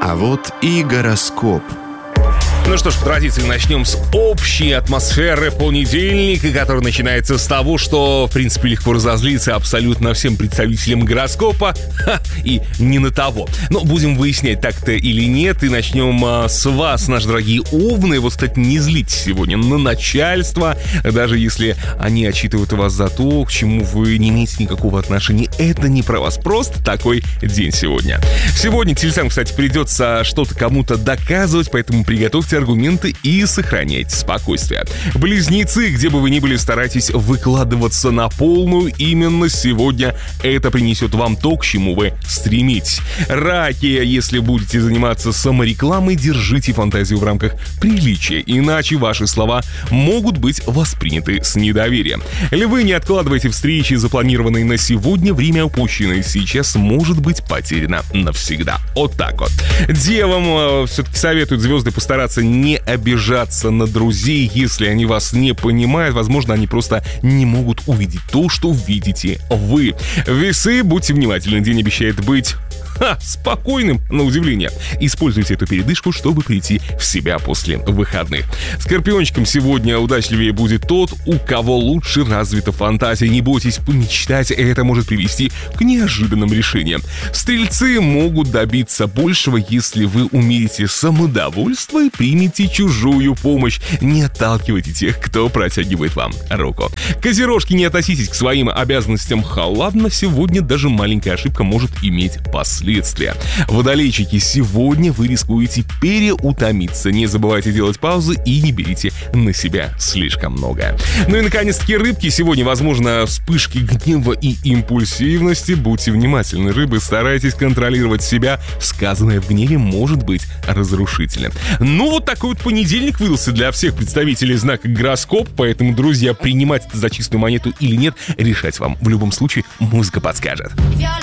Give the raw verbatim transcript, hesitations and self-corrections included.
А вот и гороскоп. Ну что ж, по традиции начнем с общей атмосферы понедельника, который начинается с того, что, в принципе, легко разозлиться абсолютно всем представителям гороскопа, ха, и не на того. Но будем выяснять, так-то или нет, и начнем а, с вас, наши дорогие овны. Вот, кстати, не злитесь сегодня на начальство, даже если они отчитывают вас за то, к чему вы не имеете никакого отношения. Это не про вас, просто такой день сегодня. Сегодня тельцам, кстати, придется что-то кому-то доказывать, поэтому приготовьте аргументы и сохраняйте спокойствие. Близнецы, где бы вы ни были, старайтесь выкладываться на полную. Именно сегодня это принесет вам то, к чему вы стремитесь. Раки, если будете заниматься саморекламой, держите фантазию в рамках приличия, иначе ваши слова могут быть восприняты с недоверием. Львы, не откладывайте встречи, запланированные на сегодня. Время, упущенное сейчас, может быть потеряно навсегда. Вот так вот. Девам э, все-таки советуют звезды постараться не обижаться на друзей, если они вас не понимают. Возможно, они просто не могут увидеть то, что видите вы. Весы, будьте внимательны, день обещает быть... Ха, спокойным, на удивление. Используйте эту передышку, чтобы прийти в себя после выходных. Скорпиончикам сегодня удачливее будет тот, у кого лучше развита фантазия. Не бойтесь помечтать, это может привести к неожиданным решениям. Стрельцы могут добиться большего, если вы умеете самодовольство и примете чужую помощь. Не отталкивайте тех, кто протягивает вам руку. Козерожки, не относитесь к своим обязанностям халатно. Сегодня даже маленькая ошибка может иметь последствия. Водолейчики, сегодня вы рискуете переутомиться. Не забывайте делать паузы и не берите на себя слишком много. Ну и, наконец-таки, рыбки. Сегодня, возможно, вспышки гнева и импульсивности. Будьте внимательны, рыбы, старайтесь контролировать себя. Сказанное в гневе может быть разрушительным. Ну, вот такой вот понедельник выдался для всех представителей знака гороскоп. Поэтому, друзья, принимать это за чистую монету или нет, решать вам. В любом случае, музыка подскажет.